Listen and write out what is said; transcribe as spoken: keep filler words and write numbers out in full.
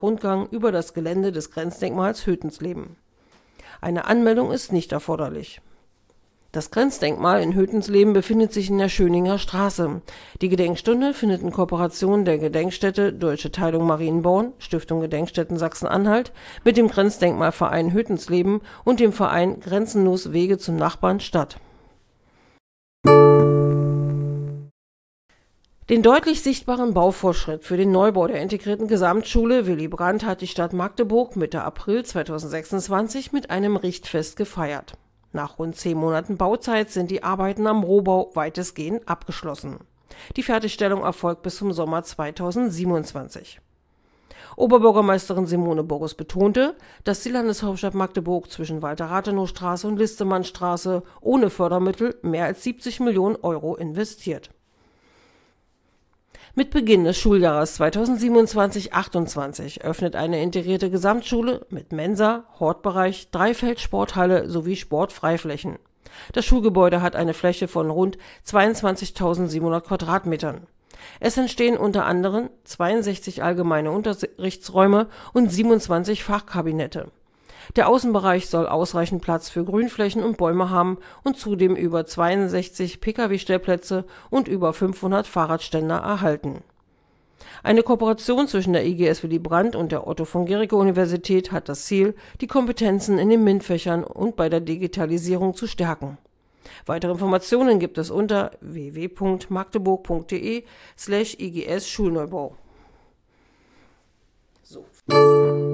Rundgang über das Gelände des Grenzdenkmals Hötensleben. Eine Anmeldung ist nicht erforderlich. Das Grenzdenkmal in Hötensleben befindet sich in der Schöninger Straße. Die Gedenkstunde findet in Kooperation der Gedenkstätte Deutsche Teilung Marienborn, Stiftung Gedenkstätten Sachsen-Anhalt, mit dem Grenzdenkmalverein Hötensleben und dem Verein Grenzenlos Wege zum Nachbarn statt. Den deutlich sichtbaren Baufortschritt für den Neubau der integrierten Gesamtschule Willy Brandt hat die Stadt Magdeburg Mitte April zweitausendsechsundzwanzig mit einem Richtfest gefeiert. Nach rund zehn Monaten Bauzeit sind die Arbeiten am Rohbau weitestgehend abgeschlossen. Die Fertigstellung erfolgt bis zum Sommer zweitausendsiebenundzwanzig. Oberbürgermeisterin Simone Boris betonte, dass die Landeshauptstadt Magdeburg zwischen Walter-Rathenow-Straße und Listemann-Straße ohne Fördermittel mehr als siebzig Millionen Euro investiert. Mit Beginn des Schuljahres zweitausendsiebenundzwanzig achtundzwanzig öffnet eine integrierte Gesamtschule mit Mensa, Hortbereich, Dreifeldsporthalle sowie Sportfreiflächen. Das Schulgebäude hat eine Fläche von rund zweiundzwanzigtausendsiebenhundert Quadratmetern. Es entstehen unter anderem zweiundsechzig allgemeine Unterrichtsräume und siebenundzwanzig Fachkabinette. Der Außenbereich soll ausreichend Platz für Grünflächen und Bäume haben und zudem über zweiundsechzig Pkw-Stellplätze und über fünfhundert Fahrradständer erhalten. Eine Kooperation zwischen der I G S Willy Brandt und der Otto-von-Guericke-Universität hat das Ziel, die Kompetenzen in den MINT-Fächern und bei der Digitalisierung zu stärken. Weitere Informationen gibt es unter w w w punkt magdeburg punkt de slash I G S Schulneubau. So.